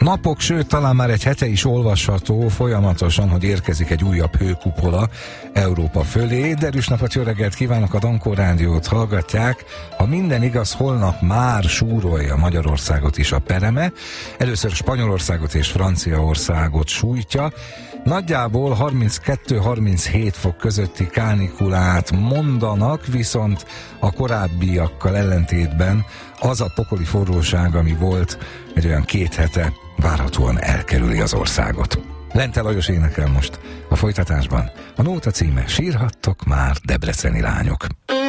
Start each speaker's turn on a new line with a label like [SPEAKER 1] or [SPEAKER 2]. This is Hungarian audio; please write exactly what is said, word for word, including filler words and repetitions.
[SPEAKER 1] Napok, sőt talán már egy hete is olvasható folyamatosan, hogy érkezik egy újabb hőkupola Európa fölé. Derűs napot, jó reggelt kívánok, a Dankó Rádiót hallgatják. Ha minden igaz, holnap már súrolja Magyarországot is a pereme. Először Spanyolországot és Franciaországot sújtja. Nagyjából harminckettő-harminchét fok közötti kánikulát mondanak, viszont a korábbiakkal ellentétben az a pokoli forróság, ami volt egy olyan két hete, várhatóan elkerüli az országot. Lente Lajos énekel most a folytatásban. A nóta címe: Sírhattok már, debreceni lányok.